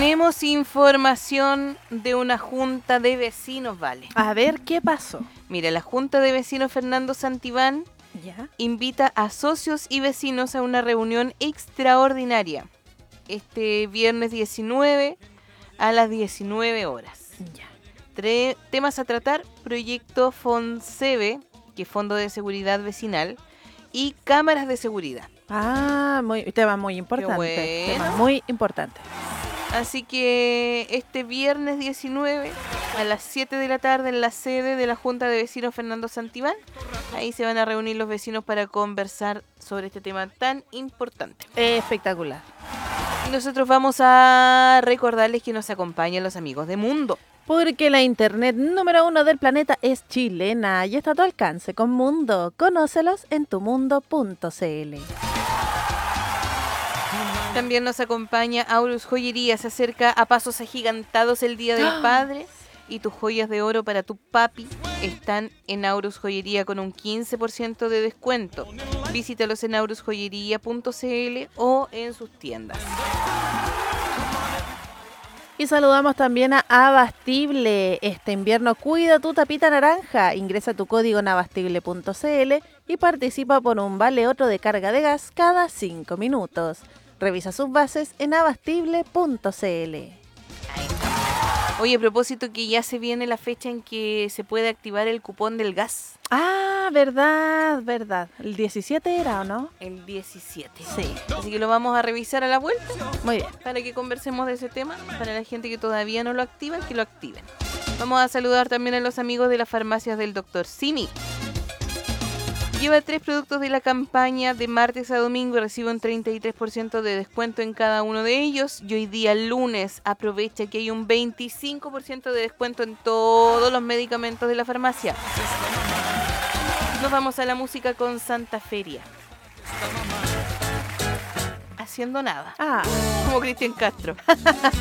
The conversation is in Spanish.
Tenemos información de una junta de vecinos, vale. A ver, ¿qué pasó? Mira, la junta de vecinos Fernando Santibán Ya. invita a socios y vecinos a una reunión extraordinaria este viernes 19 a las 19 horas. Ya. Temas a tratar: proyecto FONSEVE, que es Fondo de Seguridad Vecinal, y cámaras de seguridad. Ah, tema muy importante. Qué bueno. Tema muy importante. Así que este viernes 19 a las 7 de la tarde en la sede de la Junta de Vecinos Fernando Santibán, ahí se van a reunir los vecinos para conversar sobre este tema tan importante. Espectacular. Y nosotros vamos a recordarles que nos acompañan los amigos de Mundo. Porque la internet número 1 del planeta es chilena y está a tu alcance con Mundo. Conócelos en tumundo.cl. También nos acompaña Aurus Joyería. Se acerca a pasos agigantados el Día del Padre y tus joyas de oro para tu papi están en Aurus Joyería con un 15% de descuento. Visítalos en aurusjoyería.cl o en sus tiendas. Y saludamos también a Abastible. Este invierno cuida tu tapita naranja. Ingresa tu código en abastible.cl y participa por un vale otro de carga de gas cada 5 minutos. Revisa sus bases en abastible.cl. Oye, a propósito que ya se viene la fecha en que se puede activar el cupón del gas. Ah, verdad. ¿El 17 era o no? El 17. Sí. Así que lo vamos a revisar a la vuelta. Muy bien. Para que conversemos de ese tema. Para la gente que todavía no lo activa, que lo activen. Vamos a saludar también a los amigos de las farmacias del Dr. Simi. Lleva 3 productos de la campaña de martes a domingo y recibe un 33% de descuento en cada uno de ellos. Y hoy día lunes aprovecha que hay un 25% de descuento en todos los medicamentos de la farmacia. Nos vamos a la música con Santa Feria. Haciendo nada. Ah, Como Cristian Castro.